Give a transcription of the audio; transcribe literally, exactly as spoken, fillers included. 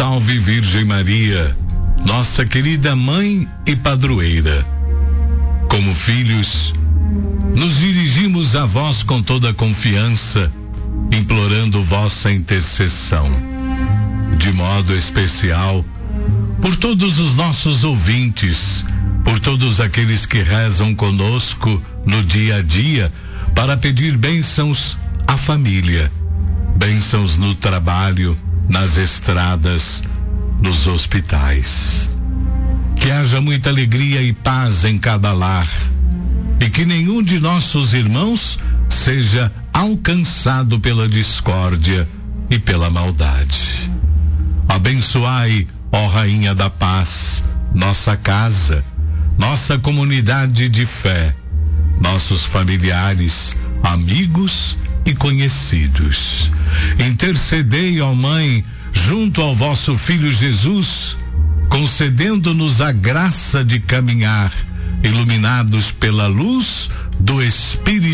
salve Virgem Maria, nossa querida mãe e padroeira. Como filhos, nos dirigimos a vós com toda a confiança, implorando vossa intercessão. De modo especial, por todos os nossos ouvintes, por todos aqueles que rezam conosco no dia a dia para pedir bênçãos à família, bênçãos no trabalho, nas estradas, nos hospitais. Que haja muita alegria e paz em cada lar e que nenhum de nossos irmãos seja alcançado pela discórdia e pela maldade. Abençoai, ó Rainha da Paz, nossa casa, nossa comunidade de fé, nossos familiares, amigos e conhecidos. Intercedei, ó Mãe, junto ao vosso Filho Jesus, concedendo-nos a graça de caminhar, iluminados pela luz do Espírito